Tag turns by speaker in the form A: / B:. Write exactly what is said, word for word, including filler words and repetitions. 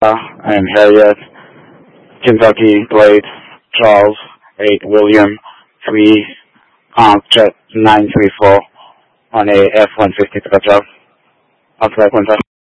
A: and Harriet, Kentucky, Blade, Charles, eight, William, three, um, Jet, nine three four on a F one fifty pickup truck. I'll flag one time.